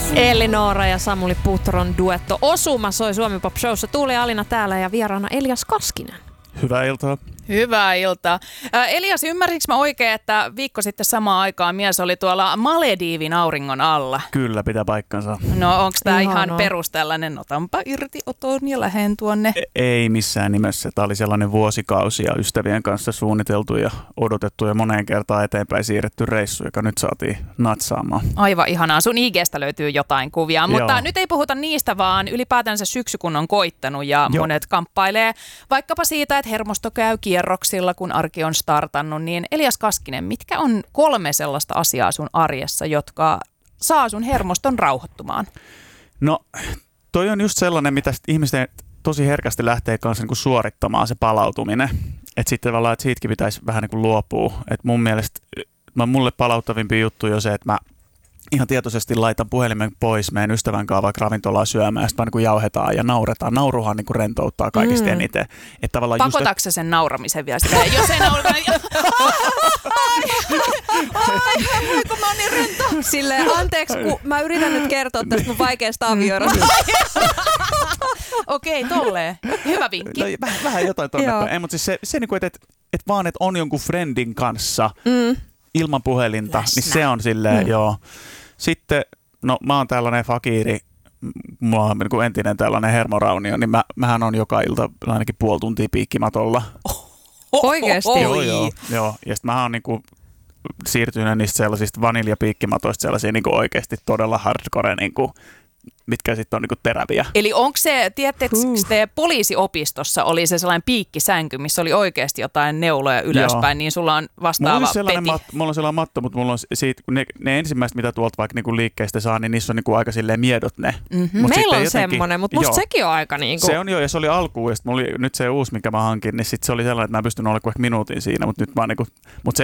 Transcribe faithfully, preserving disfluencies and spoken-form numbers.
Elinora ja Samuli Putron duetto Osuma soi Suomi Pop Showssa. Tuuli ja Alina täällä ja vieraana Elias Kaskinen. Hyvää iltaa. Hyvää iltaa. Ä, Elias, ymmärsikö mä oikein, että viikko sitten samaan aikaan mies oli tuolla Malediivin auringon alla? Kyllä, pitää paikkansa. No onko tämä Ihana. ihan perus tällainen, otanpa irti oton ja lähden tuonne? E- ei missään nimessä. Tämä oli sellainen vuosikausi ja ystävien kanssa suunniteltu ja odotettu ja moneen kertaan eteenpäin siirretty reissu, joka nyt saatiin natsaamaan. Aivan ihanaa. Sun I G:stä löytyy jotain kuvia, mutta Joo. nyt ei puhuta niistä, vaan ylipäätänsä syksy kun on koittanut ja Joo. monet kamppailee vaikkapa siitä, että hermosto käy kierroksilla, kun arki on startannut. Niin Elias Kaskinen, mitkä on kolme sellaista asiaa sun arjessa, jotka saa sun hermoston rauhoittumaan? No, toi on just sellainen, mitä sit ihmisten tosi herkästi lähtee kanssa niin kuin suorittamaan se palautuminen. Että sitten tavallaan, että siitäkin pitäisi vähän niin kuin luopua. Että mun mielestä mä mulle palauttavimpi juttu jo se, että mä ihan tietoisesti laitan puhelimen pois meidän ystävän kanssa vaikka ravintolaan syömään, ja sitten vaan niin kuin jauhetaan ja nauretaan. Nauruhan niin kuin rentouttaa kaikista mm. eniten. Että tavallaan Pakotatko just, sä sen nauramisen vielä sitä? Jos ei naurata, niin ai, kun mä oon niin rento. Silleen, anteeksi, kun mä yritän nyt kertoa tästä mun vaikeasta avioerosta. Okei, tolleen. Hyvä vinkki. no, vähän, vähän jotain tonne Joo. päin. Ei, mutta siis se, se niin kuin, että et, et vaan, että on jonkun friendin kanssa Mm. ilman puhelinta, Läsnä. niin se on silleen, Mm. joo. Sitten, no mä oon tällainen fakiiri, mulla on niin kuin entinen tällainen hermoraunio, niin mä, mähän on joka ilta ainakin puoli tuntia piikkimatolla. Oikeesti? Oi. Joo, joo, joo. Ja sitten mä oon niin kuin siirtynyt niistä sellaisista vaniljapiikkimatoista sellaisia niin kuin oikeasti todella hardcore, niin kuin, mitkä sitten on niin kuin teräviä. Eli onko se, tiedättekö Huh. te poliisiopistossa oli se sellainen piikkisänky, missä oli oikeasti jotain neuloja ylöspäin, Joo. niin sulla on Mulla, vastaava on sellainen peti. mat, mulla on sellainen matto, mutta mulla on siitä, ne, ne ensimmäiset, mitä tuolta vaikka niinku liikkeistä saa, niin niissä on niinku aika silleen miedot ne. Mhm. Mut Meillä sitten on jotenkin- semmoinen, mutta musta joo. sekin on aika niinku... Se on jo, ja se oli alkuun, ja sit mulla oli nyt se uusi, minkä mä hankin, niin sit se oli sellainen, että mä en pystynyt olemaan kuin ehkä minuutin siinä, mutta nyt mä oon niinku, mut se